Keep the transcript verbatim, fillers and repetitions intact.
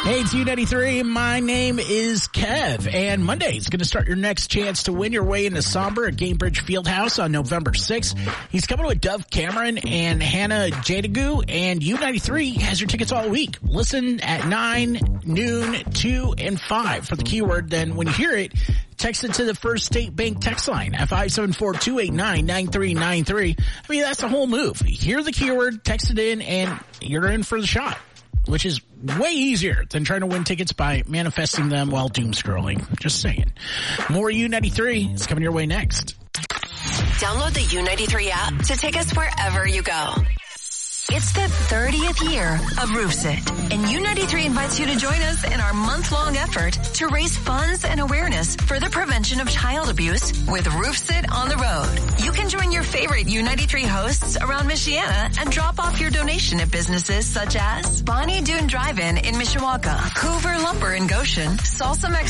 Hey, it's U ninety-three. My name is Kev, and Monday is going to start your next chance to win your way into Somber at Gamebridge Fieldhouse on November sixth. He's coming with Dove Cameron and Hannah Jadagu, and U ninety-three has your tickets all week. Listen at nine, noon, two, and five for the keyword. Then when you hear it, text it to the First State Bank text line at five seven four, two eight nine, nine three nine three. I mean, that's the whole move. Hear the keyword, text it in, and you're in for the shot, which is way easier than trying to win tickets by manifesting them while doom scrolling. Just saying. More U ninety-three is coming your way next. Download the U ninety-three app to take us wherever you go. It's the thirtieth year of RoofSit, and U ninety-three invites you to join us in our month-long effort to raise funds and awareness for the prevention of child abuse with RoofSit on the road. You can join your favorite U ninety-three hosts around Michiana and drop off your donation at businesses such as Bonnie Doon Drive-In in Mishawaka, Hoover Lumber in Goshen, Salsa Mexican